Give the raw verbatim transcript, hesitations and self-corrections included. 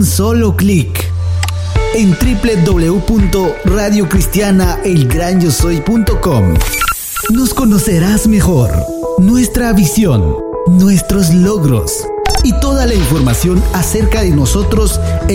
un solo clic. En doble u doble u doble u punto radio cristiana el gran yo soy punto com nos conocerás mejor, nuestra visión, nuestros logros y toda la información acerca de nosotros